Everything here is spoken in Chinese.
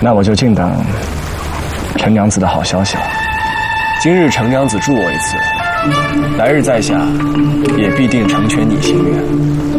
那我就静等陈娘子的好消息了。 今日程娘子助我一次，来日在下也必定成全你心愿。